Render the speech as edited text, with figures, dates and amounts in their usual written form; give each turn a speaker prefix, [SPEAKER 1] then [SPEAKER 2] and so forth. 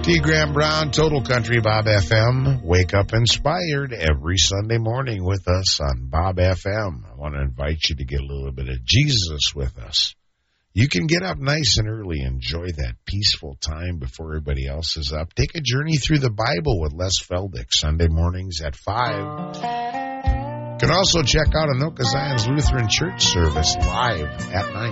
[SPEAKER 1] T. Graham Brown, Total Country Bob FM. Wake up inspired every Sunday morning with us on Bob FM. I want to invite you to get a little bit of Jesus with us. You can get up nice and early, enjoy that peaceful time before everybody else is up. Take a journey through the Bible with Les Feldick, Sunday mornings at 5. You can also check out Anoka Zion's Lutheran Church service live at 9.